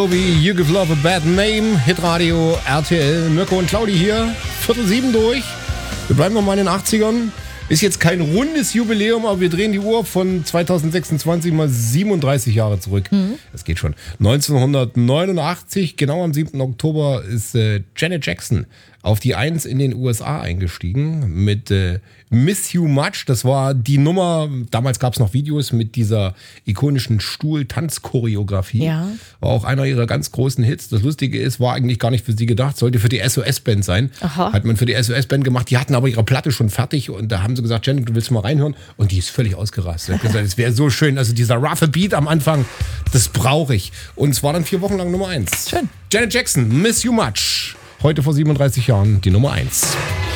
Wie You Give Love a Bad Name, Hitradio, RTL, Mirko und Claudi hier, 6:45 durch. Wir bleiben nochmal in den 80ern. Ist jetzt kein rundes Jubiläum, aber wir drehen die Uhr von 2026 mal 37 Jahre zurück. Das geht schon. 1989, genau am 7. Oktober, ist Janet Jackson auf die 1 in den USA eingestiegen mit Miss You Much. Das war die Nummer, damals gab es noch Videos mit dieser ikonischen Stuhl-Tanz-Choreografie. Ja. War auch einer ihrer ganz großen Hits. Das Lustige ist, war eigentlich gar nicht für sie gedacht, sollte für die SOS-Band sein. Aha. Hat man für die SOS-Band gemacht. Die hatten aber ihre Platte schon fertig und da haben sie gesagt, Janet, du willst mal reinhören? Und die ist völlig ausgerastet. Hat gesagt, es wäre so schön. Also dieser roughe Beat am Anfang, das brauche ich. Und es war dann 4 Wochen lang Nummer 1. Schön. Janet Jackson, Miss You Much. Heute vor 37 Jahren die Nummer 1.